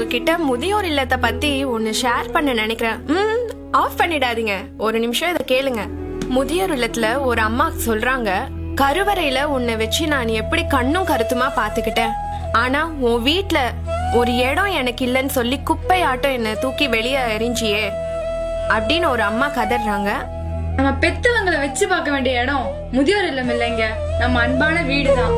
உங்ககிட்ட முதியோர் இல்லத்தை பத்தி ஒன்னு ஷேர் பண்ண நினைக்கிறேன். ஆஃப் பண்ணிடாதீங்க, ஒரு நிமிஷம் இதை கேளுங்க. முதியோர் இல்லத்துல ஒரு அம்மா சொல்றாங்க, கருவறையில உன்னை வச்சு நான் எப்படி கண்ணும் கருத்துமா பாத்துக்கிட்டேன். ஆனா உன் வீட்டுல ஒரு இடம் எனக்கு இல்லைன்னு சொல்லி குப்பையாட்டம் என்ன தூக்கி வெளியே எரிஞ்சியே அப்படின்னு ஒரு அம்மா கதறாங்க. நம்ம பெத்தவங்களை வச்சு பார்க்க வேண்டிய இடம் முதியோர் இல்லம் இல்லைங்க, நம்ம அன்பான வீடுதான்.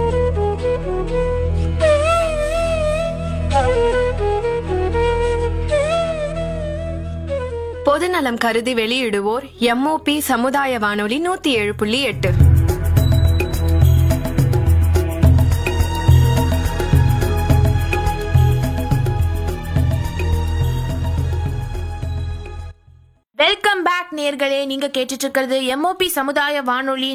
பொதுநலம் கருதி வெளியிடுவோர் MOP சமுதாய வானொலி 107.8. வெல்கம் பேக் நேர்களே. நீங்க கேட்டுட்டு இருக்கிறது MOP சமுதாய வானொலி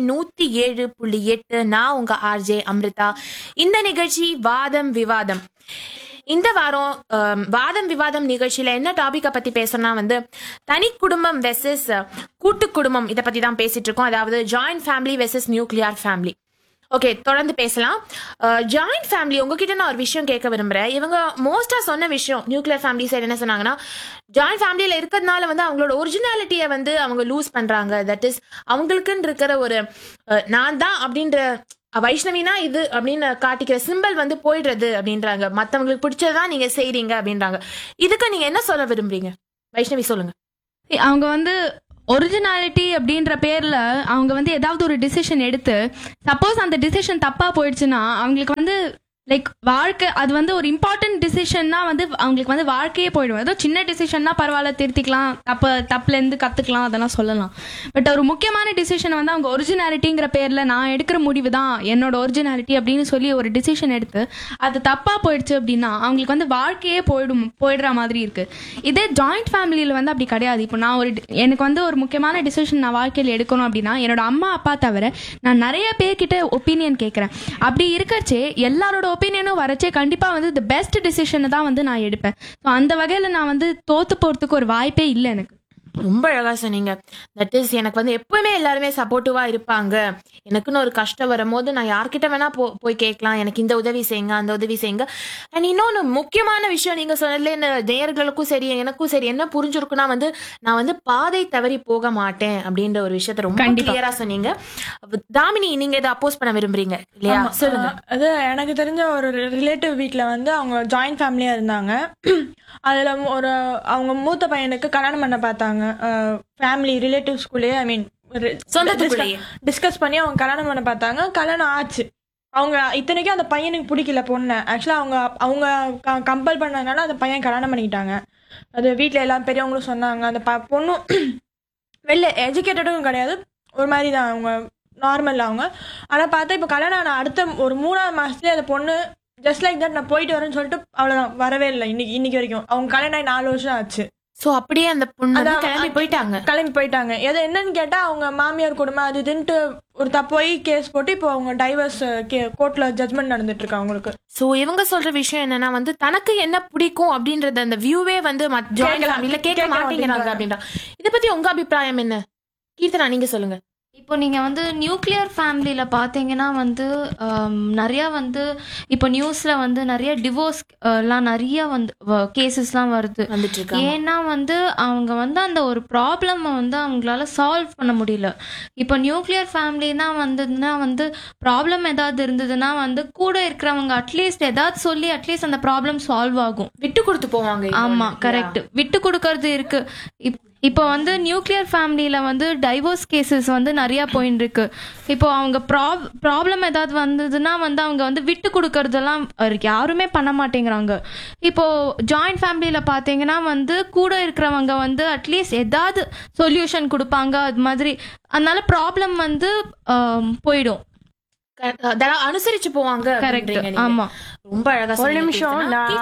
107.8. நான் உங்க RJ அம்ரிதா. இந்த நிகழ்ச்சி வாதம் விவாதம். இந்த வாரம் வாதம் விவாதம் நிகழ்ச்சியில என்ன டாபிக்கை பத்தி பேசணும்னா வந்து தனி குடும்பம் வெர்சஸ் கூட்டு குடும்பம், இதை பத்தி தான் பேசிட்டு இருக்கோம். அதாவது joint family versus nuclear family. Okay, தொடர்ந்து பேசலாம். ஜாயிண்ட் ஃபேமிலி, உங்ககிட்ட நான் ஒரு விஷயம் கேட்க விரும்புறேன். இவங்க மோஸ்டா சொன்ன விஷயம் நியூக்ளியர் ஃபேமிலி சைடு என்ன சொன்னாங்கன்னா, ஜாயிண்ட் ஃபேமிலியில இருக்கிறதுனால வந்து அவங்களோட ஒரிஜினாலிட்டியை வந்து அவங்க லூஸ் பண்றாங்க. தட் இஸ் அவங்களுக்குன்னு இருக்கிற ஒரு நான் தான் அப்படின்ற வைஷ்ணவினா இது அப்படின்னு காட்டிக்கிற சிம்பிள் வந்து போயிடுறது அப்படின்றாங்க. மற்றவங்களுக்கு பிடிச்சதான் நீங்க செய்றீங்க அப்படின்றாங்க. இதுக்கு நீங்க என்ன சொல்ல விரும்புறீங்க? வைஷ்ணவி சொல்லுங்க. அவங்க வந்து ஒரிஜினாலிட்டி அப்படின்ற பேர்ல அவங்க வந்து ஏதாவது ஒரு டிசிஷன் எடுத்து, சப்போஸ் அந்த டிசிஷன் தப்பா போயிடுச்சுன்னா அவங்களுக்கு வந்து லைக் வாழ்க்கை அது வந்து ஒரு இம்பார்ட்டன்ட் டிசிஷன்னா வந்து அவங்களுக்கு வந்து வாழ்க்கையே போயிடும். ஏதோ சின்ன டிசிஷன்னா பரவாயில்ல, திருத்திக்கலாம், தப்புலேருந்து கற்றுக்கலாம், அதெல்லாம் சொல்லலாம். பட் ஒரு முக்கியமான டிசிஷன் வந்து அவங்க ஒரிஜினாலிட்டிங்கிற பேரில் நான் எடுக்கிற முடிவு தான் என்னோட ஒரிஜினாலிட்டி அப்படின்னு சொல்லி ஒரு டிசிஷன் எடுத்து அது தப்பாக போயிடுச்சு அப்படின்னா அவங்களுக்கு வந்து வாழ்க்கையே போயிடுற மாதிரி இருக்கு. இதே ஜாயிண்ட் ஃபேமிலியில் வந்து அப்படி கிடையாது. இப்போ நான் எனக்கு வந்து ஒரு முக்கியமான டிசிஷன் நான் வாழ்க்கையில் எடுக்கணும் அப்படின்னா என்னோட அம்மா அப்பா தவிர நான் நிறைய பேர்கிட்ட ஒப்பீனியன் கேட்குறேன். அப்படி இருக்கச்சே எல்லாரோட ஒப்பீனியனும் வரச்சே கண்டிப்பா வந்து தி பெஸ்ட் டிசிஷன் தான் வந்து நான் எடுப்பேன். ஸோ அந்த வகையில நான் வந்து தோத்து போறதுக்கு ஒரு வாய்ப்பே இல்லை எனக்கு. ரொம்ப அழகா சொன்னீங்க. தட் இஸ் எனக்கு வந்து எப்பவுமே எல்லாருமே சப்போர்ட்டிவா இருப்பாங்க. எனக்குன்னு ஒரு கஷ்டம் வரும்போது நான் யார்கிட்ட வேணா போய் கேட்கலாம், எனக்கு இந்த உதவி செய்யுங்க, அந்த உதவி செய்யுங்க. அண்ட் இன்னொன்னு முக்கியமான விஷயம் நீங்க சொன்னதுல இந்த நேயர்களுக்கும் சரி எனக்கும் சரி என்ன புரிஞ்சிருக்குன்னா வந்து நான் வந்து பாதை தவறி போக மாட்டேன் அப்படின்ற ஒரு விஷயத்த ரொம்ப கிளியரா சொன்னீங்க. தாமினி, நீங்க இதை அப்போஸ் பண்ண விரும்புறீங்க இல்லையா? சொல்லுங்க. அது எனக்கு தெரிஞ்ச ஒரு ரிலேட்டிவ் வீட்டில் வந்து அவங்க ஜாயிண்ட் ஃபேமிலியாக இருந்தாங்க. அதில் அவங்க மூத்த பையனுக்கு கல்யாணம் பண்ண பார்த்தாங்க. ஃபேமிலி ரிலேட்டிவ்ஸ்குள்ளேயே, ஐ மீன் டிஸ்கஸ் பண்ணி அவங்க கல்யாணம் பண்ண பார்த்தாங்க. கல்யாணம் ஆச்சு. அவங்க இத்தனைக்கும் அந்த பையனுக்கு பிடிக்கல பொண்ணு. ஆக்சுவலாக அவங்க கம்பல் பண்ணதுனால அந்த பையன் கல்யாணம் பண்ணிக்கிட்டாங்க. அது வீட்டில் எல்லாம் பெரியவங்களும் சொன்னாங்க. அந்த பொண்ணும் வெளில எஜுகேட்டடும் கிடையாது, ஒரு மாதிரி தான் அவங்க நார்மல் அவங்க. ஆனால் பார்த்தா இப்போ கல்யாணம் ஆன அடுத்த ஒரு 3ஆவது மாதத்துலேயே அந்த பொண்ணு ஜஸ்ட் லைக் தட் நான் போயிட்டு வரேன்னு சொல்லிட்டு அவ்வளோதான், வரவே இல்லை. இன்னைக்கு வரைக்கும் அவங்க கல்யாணம் ஆகி 4 வருஷம் ஆச்சு. சோ அப்படியே அந்த பொண்ணு கிளம்பி போயிட்டாங்க. என்னன்னு கேட்டா அவங்க மாமியார் குடும்பம் அது இதுன்ட்டு ஒரு தப்போய் கேஸ் போட்டு இப்போ அவங்க டைவர்ஸ் கோர்ட்ல ஜட்மெண்ட் நடந்துட்டு இருக்கு அவங்களுக்கு. சோ இவங்க சொல்ற விஷயம் என்னன்னா வந்து தனக்கு என்ன பிடிக்கும் அப்படின்றது அந்த வியூவே வந்து கேட்க மாட்டேங்கிறாங்க அப்படின்றா. இதை பத்தி உங்க அபிப்பிராயம் என்ன? கீர்த்தனா, நீங்க சொல்லுங்க. இப்போ நீங்கள் வந்து நியூக்ளியர் ஃபேமிலியில் பார்த்தீங்கன்னா வந்து நிறையா வந்து இப்போ நியூஸில் வந்து நிறைய டிவோர்ஸ் எல்லாம் நிறைய வந்து கேசஸ்லாம் வந்துட்டு ஏன்னா வந்து அவங்க வந்து அந்த ஒரு ப்ராப்ளமை வந்து அவங்களால சால்வ் பண்ண முடியல. இப்போ நியூக்ளியர் ஃபேமிலினா வந்ததுன்னா வந்து ப்ராப்ளம் ஏதாவது இருந்ததுன்னா வந்து கூட இருக்கிறவங்க அட்லீஸ்ட் ஏதாவது சொல்லி அட்லீஸ்ட் அந்த ப்ராப்ளம் சால்வ் ஆகும், விட்டு கொடுத்து போவாங்க. ஆமாம், கரெக்ட், விட்டு கொடுக்கறது இருக்கு. இப்போ வந்து நியூக்ளியர் ஃபேமிலியில் வந்து டைவோர்ஸ் கேசஸ் வந்து நிறையா போயின்னு இருக்கு. இப்போ அவங்க ப்ராப்ளம் ஏதாவது வந்ததுன்னா வந்து அவங்க வந்து விட்டு கொடுக்கறதெல்லாம் யாருமே பண்ண மாட்டேங்கிறாங்க. இப்போ ஜாயிண்ட் ஃபேமிலியில் பார்த்தீங்கன்னா வந்து கூட இருக்கிறவங்க வந்து அட்லீஸ்ட் ஏதாவது சொல்யூஷன் கொடுப்பாங்க அது மாதிரி. அதனால ப்ராப்ளம் வந்து போயிடும், அனுசரிச்சு போவாங்க. ஆமா, ரொம்ப அழகா. ஒரு நிமிஷம்,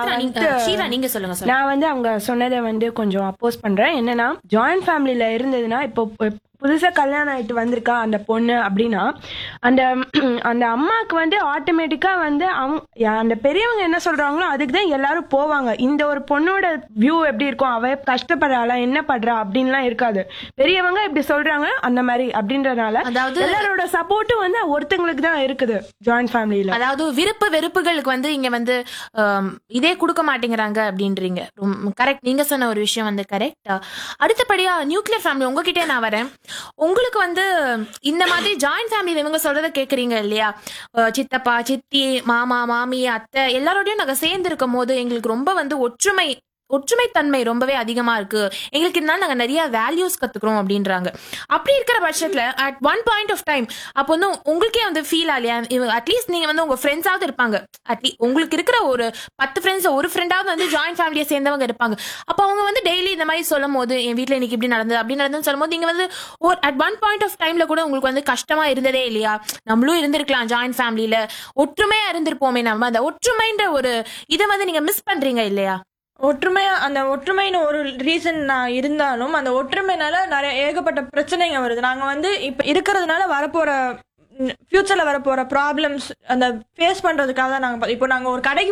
நான் வந்து அவங்க சொன்னதை வந்து கொஞ்சம் அப்போஸ் பண்றேன். என்னன்னா ஜாயிண்ட் ஃபேமிலியில இருந்ததுன்னா இப்போ புதுசா கல்யாணம் ஆயிட்டு வந்திருக்கா அந்த பொண்ணு அப்படின்னா அந்த அந்த அம்மாவுக்கு வந்து ஆட்டோமேட்டிக்கா வந்து அந்த பெரியவங்க என்ன சொல்றாங்களோ அதுக்கு தான் எல்லாரும் போவாங்க. இந்த ஒரு பொண்ணோட வியூ எப்படி இருக்கும், அவ கஷ்டப்படுறாளா என்ன பண்றா அப்படின்லாம் இருக்காது. பெரியவங்க இப்படி சொல்றாங்க அந்த மாதிரி அப்படின்றதுனால அதாவது எல்லாரோட சப்போர்ட்டும் வந்து ஒருத்தங்களுக்கு தான் இருக்குது ஜாயிண்ட் ஃபேமிலியில. அதாவது விருப்பு வெறுப்புகளுக்கு வந்து வந்து இங்க வந்து இதே கொடுக்க மாட்டேங்கிறாங்க அப்படின்றீங்க. கரெக்ட், நீங்க சொன்ன ஒரு விஷயம் வந்து கரெக்ட். அடுத்தபடியா நியூக்ளியர் ஃபேமிலி உங்ககிட்டே நான் வரேன். உங்களுக்கு வந்து இந்த மாதிரி ஜாயிண்ட் ஃபேமிலி இவங்க சொல்றதை கேக்குறீங்க இல்லையா, சித்தப்பா சித்தி மாமா மாமி அத்தை எல்லாரோடையும் நாங்க சேர்ந்து இருக்கும் போது எங்களுக்கு ரொம்ப வந்து ஒற்றுமைத்தன்மை ரொம்பவே அதிகமா இருக்கு, எங்களுக்கு இதனால நாங்க நிறைய வேல்யூஸ் கத்துக்கிறோம் அப்படின்றாங்க. அப்படி இருக்கிற பட்சத்துல at one point of time அப்போ வந்து உங்களுக்கே வந்து ஃபீல் ஆகலையா, அட்லீஸ்ட் நீங்க வந்து உங்க ஃப்ரெண்ட்ஸாவது இருப்பாங்க, அட்லீஸ்ட் உங்களுக்கு இருக்கிற ஒரு 10 ஃப்ரெண்ட்ஸ் ஒரு ஃப்ரெண்டாவது வந்து ஜாயிண்ட் ஃபேமிலியை சேர்ந்தவங்க இருப்பாங்க. அப்போ அவங்க வந்து டெய்லி இந்த மாதிரி சொல்லும் போது என் வீட்டுல இன்னைக்கு இப்படி நடந்தது அப்படி நடந்ததுன்னு சொல்லும் போது நீங்க வந்து அட் ஒன் பாயிண்ட் ஆஃப் டைம்ல கூட உங்களுக்கு வந்து கஷ்டமா இருந்ததே இல்லையா, நம்மளும் இருந்திருக்கலாம் ஜாயிண்ட் ஃபேமிலியில, ஒற்றுமையா இருந்திருப்போமே, நம்ம அந்த ஒற்றுமைன்ற ஒரு இதை வந்து நீங்க மிஸ் பண்றீங்க இல்லையா? அந்த ஒற்றுமைன்னு ஒரு ரீசன் நான் இருந்தாலும் அந்த ஒற்றுமைனால நிறைய ஏகப்பட்ட பிரச்சனைங்க வருது. நாங்க வந்து இப்ப இருக்கிறதுனால வரப்போற ஃபியூச்சர்ல வரப்போற ப்ராப்ளம்ஸ் அந்த ஃபேஸ் பண்றதுக்காக தான் நாங்க இப்போ நாங்க ஒரு கடைக்கு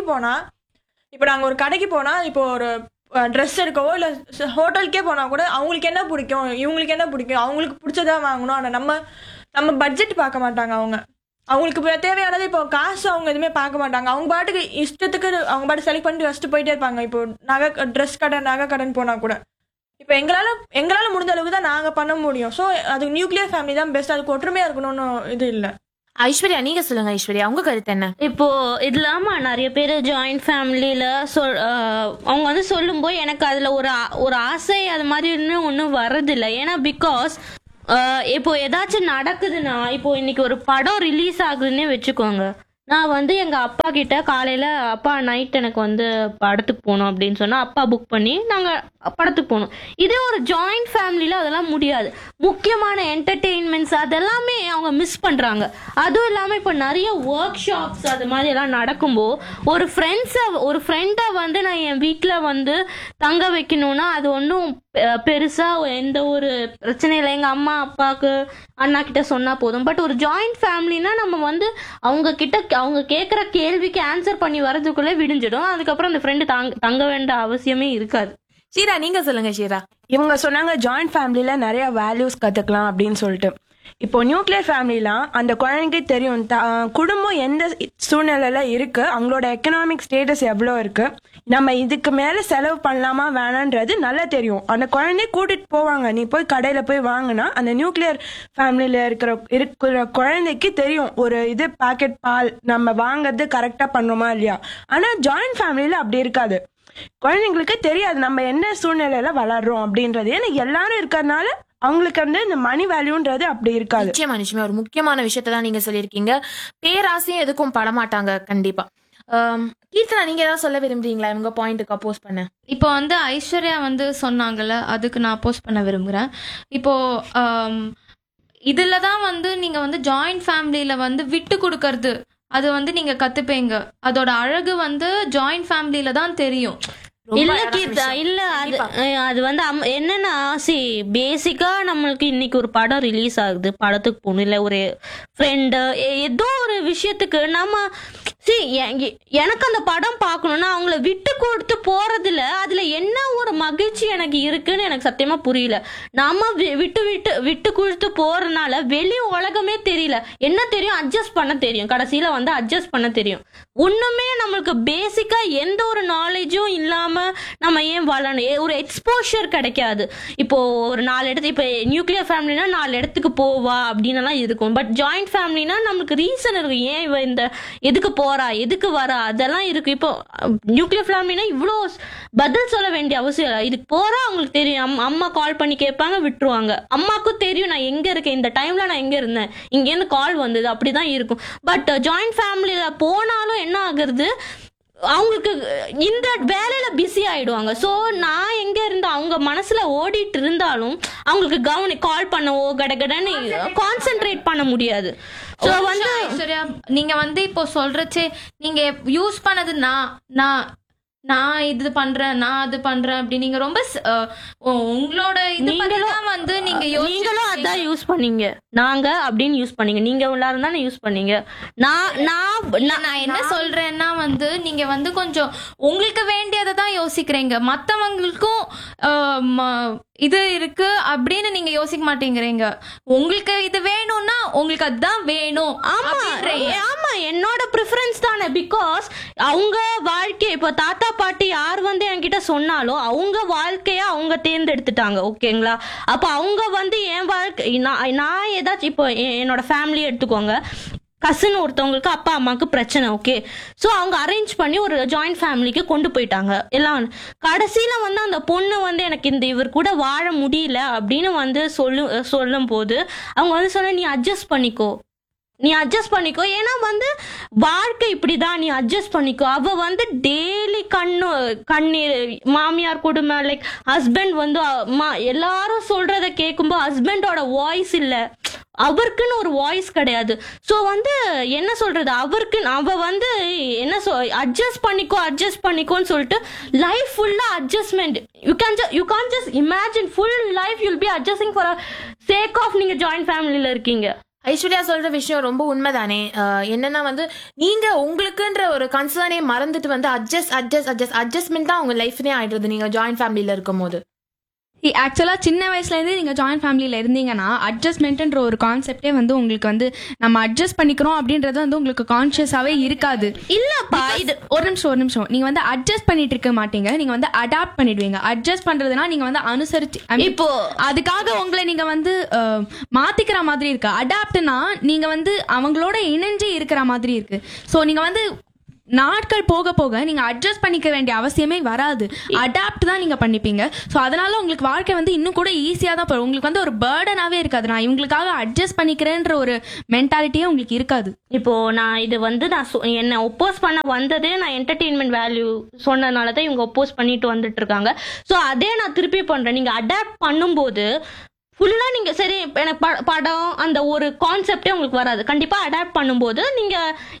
போனா இப்போ ஒரு ட்ரெஸ் எடுக்கவோ இல்ல ஹோட்டலுக்கே போனா கூட அவங்களுக்கு என்ன பிடிக்கும் இவங்களுக்கு என்ன பிடிக்கும் அவங்களுக்கு பிடிச்சதா வாங்கணும். ஆனா நம்ம பட்ஜெட் பார்க்க மாட்டாங்க. அவங்களுக்கு தேவையானது இப்போ காசு அவங்க எதுவுமே பார்க்க மாட்டாங்க. அவங்க பாட்டுக்கு இஷ்டத்துக்கு அவங்க பாட்டு செலக்ட் பண்ணிட்டு வச்சுட்டு போயிட்டே இருப்பாங்க. இப்போ ட்ரெஸ் கடை நகை கடைன்னு போனா கூட இப்போ எங்களால முடிஞ்ச அளவுக்கு தான் நாங்க பண்ண முடியும். ஸோ அது நியூக்ளியர் ஃபேமிலி தான் பெஸ்ட். அதுக்கு ஒற்றுமையா இருக்கணும்னு இது இல்லை. ஐஸ்வர்யா நீங்க சொல்லுங்க. ஐஸ்வர்யா உங்க கருத்து என்ன? இப்போ இது இல்லாம நிறைய பேர் ஜாயிண்ட் ஃபேமிலியில அவங்க வந்து சொல்லும்போது எனக்கு அதுல ஒரு ஆசை அது மாதிரி ஒன்றும் வர்றதில்லை. ஏன்னா பிகாஸ் இப்போ ஏதாச்சும் நடக்குதுன்னா, இப்போ இன்னைக்கு ஒரு படம் ரிலீஸ் ஆகுதுன்னே வச்சுக்கோங்க, நான் வந்து எங்க அப்பா கிட்ட காலையில அப்பா நைட் எனக்கு வந்து படத்துக்கு போகணும் அப்படின்னு சொன்னா அப்பா புக் பண்ணி நாங்க படத்துக்கு போகணும். இதே ஒரு ஜாயிண்ட் ஃபேமிலியில அதெல்லாம் முடியாது. முக்கியமான என்டர்டெயின்மெண்ட்ஸ் அதெல்லாமே அவங்க மிஸ் பண்றாங்க. அதுவும் இல்லாம இப்போ நிறைய ஒர்க் ஷாப்ஸ் அது மாதிரி எல்லாம் நடக்கும்போது ஒரு ஃப்ரெண்டை வந்து நான் என் வீட்டுல வந்து தங்க வைக்கணும்னா அது ஒன்றும் பெருசா எந்த ஒரு பிரச்சனை இல்லை. எங்க அம்மா அப்பாவுக்கு அண்ணா கிட்ட சொன்னா போதும். பட் ஒரு ஜாயிண்ட் ஃபேமிலினா நம்ம வந்து அவங்க கேட்குற கேள்விக்கு ஆன்சர் பண்ணி வரதுக்குள்ளே விடிஞ்சிடும். அதுக்கப்புறம் அந்த ஃப்ரெண்டு தங்க வேண்டிய அவசியமே இருக்காது. ஷீரா நீங்க சொல்லுங்க. ஷீரா இவங்க சொன்னாங்க ஜாயிண்ட் ஃபேமிலியில நிறைய வேல்யூஸ் கத்துக்கலாம் அப்படின்னு சொல்லிட்டு. இப்போ நியூக்ளியர் ஃபேமிலிலாம் அந்த குழந்தைக்கு தெரியும் குடும்பம் எந்த சூழ்நிலையில இருக்கு, அவங்களோட எக்கனாமிக் ஸ்டேட்டஸ் எவ்வளோ இருக்கு, நம்ம இதுக்கு மேல செலவு பண்ணலாமா வேணான்றது நல்லா தெரியும். அந்த குழந்தைய கூட்டிட்டு போவாங்க, நீ போய் கடையில போய் வாங்கினா அந்த நியூக்ளியர் ஃபேமிலியில இருக்கிற குழந்தைக்கு தெரியும் ஒரு இது பாக்கெட் பால் நம்ம வாங்குறது கரெக்டா பண்றோமா இல்லையா. ஆனா ஜாயிண்ட் ஃபேமிலியில அப்படி இருக்காது. குழந்தைங்களுக்கு தெரியாது நம்ம என்ன சூழ்நிலையில வளர்றோம் அப்படின்றது. ஏன்னா எல்லாரும் இருக்கிறதுனால அவங்களுக்கு வந்து இந்த மணி வேல்யூன்றது அப்படி இருக்காது. நிச்சயமா ஒரு முக்கியமான விஷயத்தை தான் நீங்க சொல்லியிருக்கீங்க. பேராசையும் எதுக்கும் படமாட்டாங்க கண்டிப்பா. கீர்த்தனா நீங்க ஏதாவது சொல்ல விரும்புறீங்களா உங்க பாயிண்ட்டுக்கு அப்போஸ் பண்ண? இப்போ வந்து ஐஸ்வர்யா வந்து சொன்னாங்கல்ல, அதுக்கு நான் அப்போஸ் பண்ண விரும்புகிறேன். இப்போ இதில் தான் வந்து நீங்கள் வந்து ஜாயிண்ட் ஃபேமிலியில் வந்து விட்டு கொடுக்கறது அது வந்து நீங்க கத்துப்பீங்க. அதோட அழகு வந்து ஜாயிண்ட் ஃபேமிலியில தான் தெரியும். இல்ல கீர்த்தா, இல்ல அது வந்து என்னன்னா பேசிக்கா நம்மளுக்கு இன்னைக்கு ஒரு படம் ரிலீஸ் ஆகுது, படத்துக்கு போகணும், இல்ல ஒரு ஃப்ரெண்டு ஏதோ ஒரு விஷயத்துக்கு நம்ம எனக்கு அந்த படம் பார்க்கணும்னா அவங்கள விட்டு கொடுத்து போறதுல அதுல என்ன ஒரு மகிழ்ச்சி எனக்கு இருக்குன்னு எனக்கு சத்தியமா புரியல. நாம விட்டு கொடுத்து போறதுனால வெளி உலகமே தெரியல. என்ன தெரியும்? அட்ஜஸ்ட் பண்ண தெரியும். கடைசியில வந்து அட்ஜஸ்ட் பண்ண தெரியும். ஒண்ணுமே நம்மளுக்கு பேசிக்கா எந்த ஒரு நாலேஜும் இல்லாம நம்ம ஏன் வாழணும்? ஒரு எக்ஸ்போஷர் கிடைக்காது. இப்போ ஒரு 4 இடத்துக்கு, இப்போ நியூக்ளியர் ஃபேமிலினா 4 இடத்துக்கு போவா அப்படின்னு எல்லாம் இருக்கும். பட் ஜாயிண்ட் ஃபேமிலினா நம்மளுக்கு ரீசன் இருக்கு. ஏன் இவ இந்த எதுக்கு போறா எதுக்கு வரா அதெல்லாம் இருக்கு. இப்போ நியூக்ளியர் ஃபேமிலினா இவ்வளோ பதில் சொல்ல வேண்டிய அவசியம் இல்லை. இதுக்கு போறா அவங்களுக்கு தெரியும். அம்மா கால் பண்ணி கேட்பாங்க, விட்டுருவாங்க. அம்மாக்கும் தெரியும் நான் எங்க இருக்கேன், இந்த டைம்ல நான் எங்க இருந்தேன், இங்க இருந்து கால் வந்தது, அப்படிதான் இருக்கும். பட் ஜாயிண்ட் ஃபேமிலியில போனாலும் என்ன ஆகுறது, அவங்களுக்கு இந்த வேலையில பிஸி ஆயிடுவாங்க. சோ நான் எங்க இருந்து அவங்க மனசுல ஓடிட்டு இருந்தாலும் அவங்களுக்கு கால் பண்ணவோ கடகடன்னு கான்சென்ட்ரேட் பண்ண முடியாது. சோ வந்து ஐஸ்வர்யா, நீங்க வந்து இப்போ சொல்றச்சே நீங்க யூஸ் பண்ணது நான் நான் இது பண்றேன், நான் அது பண்றேன் அப்படி நீங்க ரொம்ப உங்களோட இது பத்திதான் வந்து நீங்களும் அதான் யூஸ் பண்ணீங்க, நாங்க அப்படின்னு யூஸ் பண்ணீங்க, நீங்க எல்லாரும் தானே யூஸ் பண்ணீங்க. நான் என்ன சொல்றேன்னா வந்து நீங்க வந்து கொஞ்சம் உங்களுக்கு வேண்டியதை தான் யோசிக்கிறீங்க, மத்தவங்களுக்கும் இது இருக்கு அப்படின்னு நீங்க யோசிக்க மாட்டேங்கிறீங்க. உங்களுக்கு இது வேணும்னா உங்களுக்கு அதுதான் வேணும். ஆமா, என்னோட ப்ரிஃபரன்ஸ் தானே. பிகாஸ் அவங்க வாழ்க்கை இப்போ தாத்தா பாட்டி யார் வந்து என்கிட்ட சொன்னாலும் அவங்க வாழ்க்கைய அவங்க தேர்ந்தெடுத்துட்டாங்க. ஓகேங்களா? அப்ப அவங்க வந்து என் வாழ்க்கை நான் ஏதாச்சும் இப்போ என்னோட ஃபேமிலி எடுத்துக்கோங்க, கசின் ஒருத்தவங்களுக்கு அப்பா அம்மாவுக்கு பிரச்சனை. ஓகே, ஸோ அவங்க அரேஞ்ச் பண்ணி ஒரு ஜாயிண்ட் ஃபேமிலிக்கு கொண்டு போயிட்டாங்க எல்லாம். கடைசியில வந்து அந்த பொண்ணு வந்து எனக்கு இவர் கூட வாழ முடியல அப்படின்னு வந்து சொல்லும் போது அவங்க வந்து சொன்ன, நீ அட்ஜஸ்ட் பண்ணிக்கோ, ஏன்னா வந்து வாழ்க்கை இப்படிதான், நீ அட்ஜஸ்ட் பண்ணிக்கோ. அவ வந்து டெய்லி கண்ணீர், மாமியார் கொடுமை, லைக் ஹஸ்பண்ட் வந்து எல்லாரும் சொல்றத கேட்கும்போது ஹஸ்பண்டோட வாய்ஸ் இல்ல, அவருக்குன்னு ஒரு வாய்ஸ் கிடையாது. ஸோ வந்து என்ன சொல்றது, அவ வந்து என்ன அட்ஜஸ்ட் பண்ணிக்கோன்னு சொல்லிட்டு லைஃப் ஃபுல்லா adjustment. You can just imagine full life you'll be adjusting for sake of நீங்க ஜாயிண்ட் ஃபேமிலியில இருக்கீங்க. ஐஸ்வர்யா சொல்ற விஷயம் ரொம்ப உண்மைதானே. என்னன்னா வந்து நீங்க உங்களுக்குன்ற ஒரு கன்சர்னே மறந்துட்டு வந்து அட்ஜஸ்ட்மெண்ட் தான் உங்க லைஃப்னே ஆயிடுறது நீங்க ஜாயிண்ட் ஃபேமிலியில இருக்கும் போது. ஆக்சுவலா சின்ன வயசுல இருந்து நீங்க ஜாயிண்ட் ஃபேமிலியில இருந்தீங்கன்னா அட்ஜஸ்ட்மெண்ட்ன்ற ஒரு கான்செப்டே வந்து உங்களுக்கு வந்து நம்ம அட்ஜஸ்ட் பண்ணிக்கிறோம் அப்படின்றது வந்து உங்களுக்கு கான்சியஸாவே இருக்காது. இல்லப்பா, இது ஒரு நிமிஷம் நீங்க வந்து அட்ஜஸ்ட் பண்ணிட்டு இருக்க மாட்டீங்க, நீங்க வந்து அடாப்ட் பண்ணிடுவீங்க. அட்ஜஸ்ட் பண்றதுனா நீங்க வந்து அனுசரிச்சு, இப்போ அதுக்காக உங்களை நீங்க வந்து மாத்திக்கிற மாதிரி இருக்கு. அடாப்ட்னா நீங்க வந்து அவங்களோட இணைஞ்சு இருக்கிற மாதிரி இருக்கு. சோ நீங்க வந்து நாட்கள் போக போக நீங்க அட்ஜஸ்ட் பண்ணிக்க வேண்டிய அவசியமே வராது, அடாப்ட் தான் நீங்க பண்ணிப்பீங்க. ஸோ அதனால உங்களுக்கு வாழ்க்கை வந்து இன்னும் கூட ஈஸியா தான் போகும். உங்களுக்கு வந்து ஒரு பேர்டனாவே இருக்காது. நான் இவங்களுக்காக அட்ஜஸ்ட் பண்ணிக்கிறேன்ற ஒரு மென்டாலிட்டியே உங்களுக்கு இருக்காது. இப்போ நான் இது வந்து என்ன ஒப்போஸ் பண்ண வந்ததே நான் என்டர்டெயின்மெண்ட் வேல்யூ சொன்னதுனால தான் இவங்க ஒப்போஸ் பண்ணிட்டு வந்துட்டு இருக்காங்க. ஸோ அதே நான் திருப்பி பண்றேன். நீங்க அடாப்ட் பண்ணும்போது ஃபுல்லா நீங்க சரி எனக்கு படம் அந்த ஒரு கான்செப்டே உங்களுக்கு வராது. கண்டிப்பா அடாப்ட் பண்ணும்போது நீங்க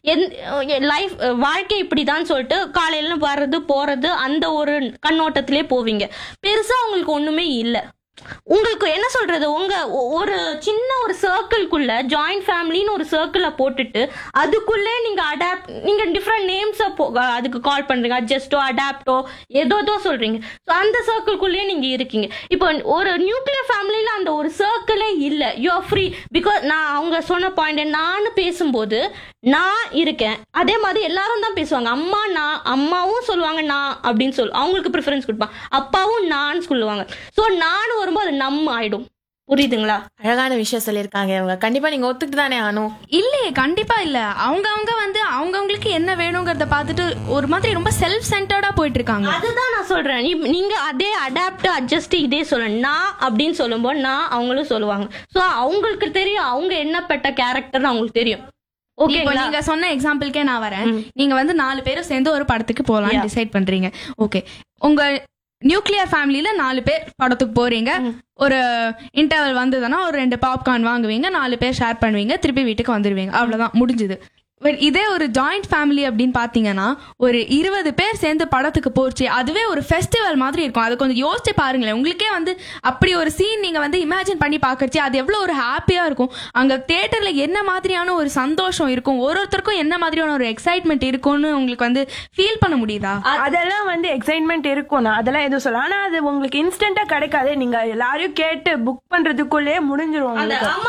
லைஃப் வாழ்க்கை இப்படிதான் சொல்லிட்டு காலையில வர்றது போறது அந்த ஒரு கண்ணோட்டத்திலே போவீங்க. பெருசா உங்களுக்கு ஒண்ணுமே இல்லை. உங்களுக்கு என்ன சொல்றது, உங்க ஒரு சின்ன ஒரு சர்க்கிள்குள்ள ஜாயிண்ட் ஃபேமிலின்னு ஒரு சர்க்கிள போட்டுட்டு அதுக்குள்ளே நீங்க டிஃப்ரெண்ட் நேம்ஸ் அதுக்கு கால் பண்றீங்க, அட்ஜஸ்டோ அடாப்டோ ஏதோ சொல்றீங்க. ஸோ அந்த சர்க்கிள்குள்ளேயே நீங்க இருக்கீங்க. இப்போ ஒரு நியூக்ளியர் ஃபேமிலியில அந்த ஒரு சர்க்கிளே இல்ல, யூ ஆர் ஃப்ரீ. பிகாஸ் நான் அவங்க சொன்ன பாயிண்ட், நான் பேசும்போது நான் இருக்கேன், அதே மாதிரி எல்லாரும் தான் பேசுவாங்க. அம்மாவும் சொல்லுவாங்க நான் அப்படின்னு அவங்களுக்கு ப்ரிஃபரன்ஸ் கொடுப்பாங்க, அப்பாவும் நான் சொல்லுவாங்க. ஸோ நான் வரும்போது அது நம்ம ஆயிடும். புரியுதுங்களா? அழகான விஷயம் சொல்லியிருக்காங்க இவங்க. கண்டிப்பா நீங்க ஒத்துக்கிட்டு தானே ஆனும்? இல்லையே, கண்டிப்பா இல்ல. அவங்க வந்து அவங்களுக்கு என்ன வேணுங்கிறத பார்த்துட்டு ஒரு மாதிரி ரொம்ப செல்ஃப் சென்டர்டா போயிட்டு இருக்காங்க. அதுதான் நான் சொல்றேன். நீங்க அதே அடாப்ட் அட்ஜஸ்ட் இதே சொல்லணும். நான் அப்படின்னு சொல்லும்போது நான் அவங்களும் சொல்லுவாங்க. ஸோ அவங்களுக்கு தெரியும் அவங்க என்னப்பட்ட கேரக்டர்னு அவங்களுக்கு தெரியும். ஓகே, நீங்க சொன்ன எக்ஸாம்பிள்கே நான் வரேன். நீங்க வந்து 4 பேரும் சேர்ந்து ஒரு படத்துக்கு போலாம் டிசைட் பண்றீங்க. ஓகே, உங்க நியூக்ளியர் ஃபேமிலியில 4 பேர் படத்துக்கு போறீங்க. ஒரு இன்டர்வல் வந்ததுன்னா ஒரு 2 பாப்கார்ன் வாங்குவீங்க, 4 பேர் ஷேர் பண்ணுவீங்க, திருப்பி வீட்டுக்கு வந்துடுவீங்க. அவ்வளவுதான், முடிஞ்சுது. இதே ஒரு ஜாயிண்ட் ஃபேமிலி அப்படின்னு பாத்தீங்கன்னா ஒரு 20 பேர் சேர்ந்து படத்துக்கு போச்சு, அதுவே ஒரு ஃபெஸ்டிவல் மாதிரி இருக்கும். அதை கொஞ்சம் யோசிச்சு பாருங்களேன். உங்களுக்கே வந்து அப்படி ஒரு சீன் நீங்க வந்து இமேஜின் பண்ணி பாக்கறச்சு அது எவ்வளவு ஒரு ஹாப்பியா இருக்கும். அங்க தியேட்டர்ல என்ன மாதிரியான ஒரு சந்தோஷம் இருக்கும், ஒருத்தருக்கும் என்ன மாதிரியான ஒரு எக்ஸைட்மெண்ட் இருக்கும்னு உங்களுக்கு வந்து ஃபீல் பண்ண முடியுதா? அதெல்லாம் வந்து எக்ஸைட்மெண்ட் இருக்கும், அதெல்லாம் எதுவும் சொல்ல. ஆனா அது உங்களுக்கு இன்ஸ்டன்டா கிடைக்காது. நீங்க எல்லாரையும் கேட்டு புக் பண்றதுக்குள்ளே முடிஞ்சிரும்.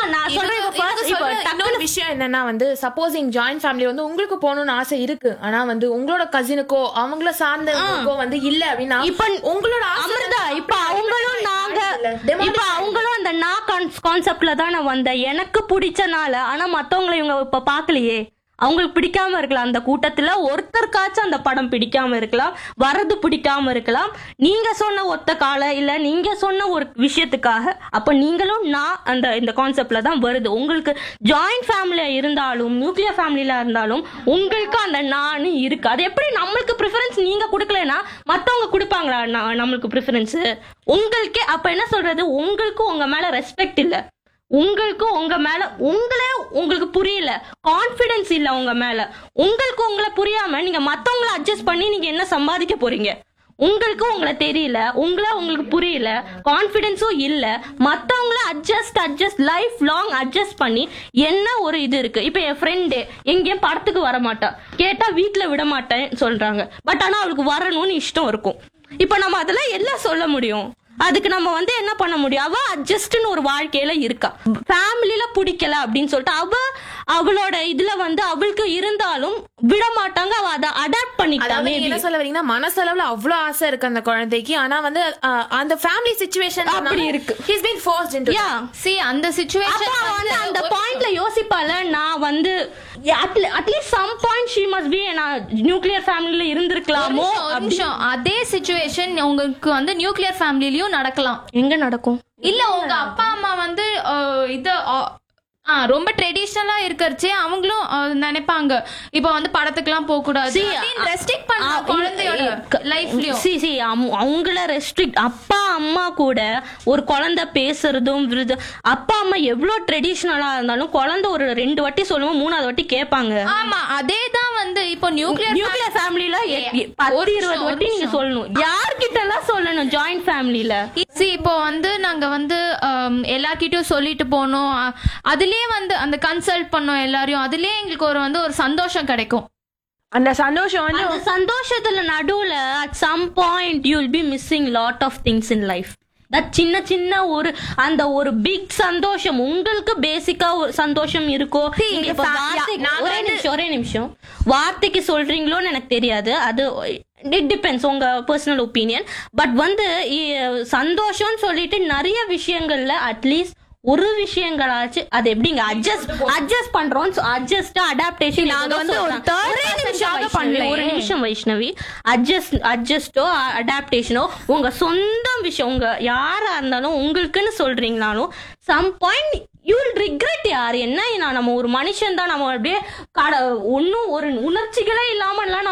இன்னொரு விஷயம் என்னன்னா வந்து சப்போஸிங் ஜாயிண்ட் ஃபேமிலி வந்து உங்களுக்கு போகணும்னு ஆசை இருக்கு, ஆனா வந்து உங்களோட கசினுக்கோ அவங்கள சார்ந்தவங்களுக்கோ வந்து இல்ல அப்படின்னா இப்ப உங்களோட அமிர்தா இப்ப அவங்களும் அந்த நான் கான்செப்ட்ல தான் நான் வந்தேன். எனக்கு பிடிச்சனால. ஆனா மத்தவங்களை இவங்க இப்ப பாக்கலையே, அவங்களுக்கு பிடிக்காம இருக்கலாம். அந்த கூட்டத்துல ஒருத்தருக்காச்சும் அந்த படம் பிடிக்காம இருக்கலாம், வரது பிடிக்காம இருக்கலாம். நீங்க சொன்ன ஒத்த கால இல்ல நீங்க சொன்ன ஒரு விஷயத்துக்காக அப்ப நீங்களும் நான் இந்த கான்செப்ட்ல தான் வருது. உங்களுக்கு ஜாயிண்ட் ஃபேமிலியா இருந்தாலும் நியூக்ளியர் ஃபேமிலியில இருந்தாலும் உங்களுக்கு அந்த நானு இருக்கு. அது எப்படி நம்மளுக்கு ப்ரிஃபரன்ஸ் நீங்க கொடுக்கலன்னா மத்தவங்க கொடுப்பாங்களா நம்மளுக்கு ப்ரிஃபரன்ஸ்? உங்களுக்கே அப்ப என்ன சொல்றது, உங்களுக்கு உங்க மேல ரெஸ்பெக்ட் இல்ல. உங்களுக்கு உங்க மேல உங்களுக்கு புரியல, கான்பிடன்ஸ் இல்ல உங்க மேல, உங்களுக்கு உங்களை புரியாம நீங்க மத்தவங்களை அட்ஜஸ்ட் பண்ணி நீங்க என்ன சம்பாதிக்க போறீங்க? உங்களை தெரியல, உங்களுக்கு புரியல, கான்பிடன்ஸும் இல்ல, மத்தவங்கள அட்ஜஸ்ட் லைஃப் லாங் அட்ஜஸ்ட் பண்ணி என்ன ஒரு இது இருக்கு. இப்ப என் ஃப்ரெண்டு எங்கேயும் படத்துக்கு வர மாட்டா, கேட்டா வீட்டுல விட மாட்டேன்னு சொல்றாங்க. பட் ஆனா அவளுக்கு வரணும்னு இஷ்டம் இருக்கும். இப்ப நம்ம அதெல்லாம் எல்லாம் சொல்ல முடியும். அதுக்கு நம்ம என்ன பண்ண முடியும்? அவ அட்ஜஸ்ட்னு ஒரு வாழ்க்கையில இருக்கா, ஃபேமிலில பிடிக்கல அப்படின்னு சொல்லிட்டு அவளோட இதுல அவளுக்கு இருந்தாலும் விட மாட்டாங்க. அவ அதை அடாப்ட் பண்ணிக்கிட்டாங்க. என்ன சொல்ல வரீங்கன்னா, மனசளவுல அவ்வளவு ஆசை இருக்கு அந்த குழந்தைக்கு, ஆனா அந்த ஃபேமிலி சிச்சுவேஷன் அப்படி இருக்கு. He's been forced into it. See, அந்த சிச்சுவேஷன் அந்த பாயிண்ட்ல யோசிப்பால, நான் at least some point she must be nuclear ஃபேமிலில இருந்திருக்கலாமோ. அதே சிச்சுவேஷன் உங்களுக்கு நியூக்ளியர் ஃபேமிலிலயும் நடக்கலாம். எங்க நடக்கும்? இல்ல உங்க அப்பா அம்மா இது ரொம்ப ட்ரெடிஷனலா இருக்கறச்சே அவங்களும் நினைப்பாங்க இப்ப படத்துக்குலாம் போக கூடாது, ரெஸ்ட்ரிக்ட் பண்ண குழந்தையோட லைஃப்லயும். அவங்கள ரெஸ்ட்ரிக்ட், அப்பா அம்மா கூட ஒரு குழந்தை பேசுறதும் அப்பா அம்மா எவ்வளவு ட்ரெடிஷனலா இருந்தாலும் குழந்தை ஒரு 2 வாட்டி சொல்லுவோம், 3வது வாட்டி கேட்பாங்க. ஆமா, அதேதான் இப்போ நியூக்ளியர் ஃபேமிலில 10-20 வாட்டி நீங்க சொல்லணும். யார்கிட்ட எல்லாம் சொல்லணும் ஜாயிண்ட் ஃபேமிலில? இப்போ நாங்க எல்லார்கிட்டயும் சொல்லிட்டு போனோம், அதுலயே அந்த கன்சல்ட் பண்ணோம் எல்லாரையும், அதுலயே எங்களுக்கு ஒரு சந்தோஷம் கிடைக்கும். அந்த சந்தோஷத்துல நடுவுல at some point you will be missing lot of things in life. சின்ன ஒரு பிக் சந்தோஷம் உங்களுக்கு பேசிக்கா ஒரு சந்தோஷம் இருக்கோ. ஒரே நிமிஷம் வார்த்தைக்கு சொல்றீங்களோன்னு எனக்கு தெரியாது, அது இட் டிபெண்ட்ஸ் உங்க பர்சனல் ஒப்பீனியன். பட் சந்தோஷம்னு சொல்லிட்டு நிறைய விஷயங்கள்ல அட்லீஸ்ட் ஒரு விஷயங்களாச்சு அது எப்படிங்க அட்ஜஸ்ட் பண்றோம். அடாப்டேஷன் ஒரு நிமிஷம் வைஷ்ணவி, அட்ஜஸ்டோ அடாப்டேஷனோ உங்க சொந்த விஷயம், உங்க யாரா இருந்தாலும் உங்களுக்குன்னு சொல்றீங்கனாலும் some point you will regret. யார் என்ன நம்ம ஒரு மனுஷன் தான், நம்ம அப்படியே ஒன்னும் ஒரு உணர்ச்சிகளே இல்லாம